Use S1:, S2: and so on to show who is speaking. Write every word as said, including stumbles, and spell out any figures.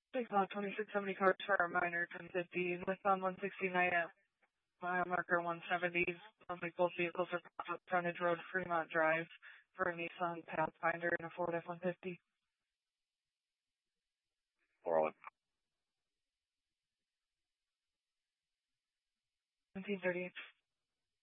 S1: Six lot twenty-six seventy cars for a minor ten fifty, westbound one sixty-nine at mile marker one seventy. Only both vehicles are parked frontage road Fremont Drive for a Nissan Pathfinder and a Ford F one fifty.
S2: four oh one.
S1: nineteen thirty-eight.